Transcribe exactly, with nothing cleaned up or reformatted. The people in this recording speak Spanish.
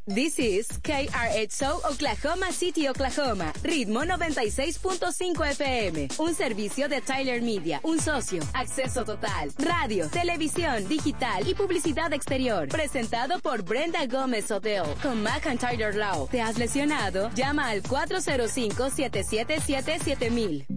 This is K R X O Oklahoma City, Oklahoma. Ritmo noventa y seis punto cinco F M. Un servicio de Tyler Media. Un socio. Acceso total. Radio, televisión, digital y publicidad exterior. Presentado por Brenda Gómez Hotel. Con McIntyre Law. ¿Te has lesionado? Llama al cuatro cero cinco, siete siete siete, siete mil.